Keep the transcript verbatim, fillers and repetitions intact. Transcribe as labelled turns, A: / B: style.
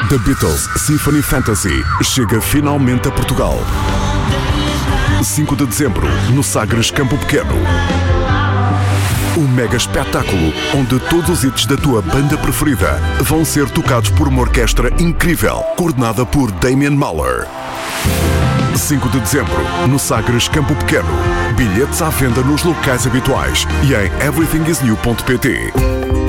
A: The Beatles Symphony Fantasy chega finalmente a Portugal. cinco de dezembro, no Sagres Campo Pequeno. Um mega espetáculo onde todos os hits da tua banda preferida vão ser tocados por uma orquestra incrível, coordenada por Damian Mahler. cinco de dezembro, no Sagres Campo Pequeno. Bilhetes à venda nos locais habituais e em everything is new ponto pt.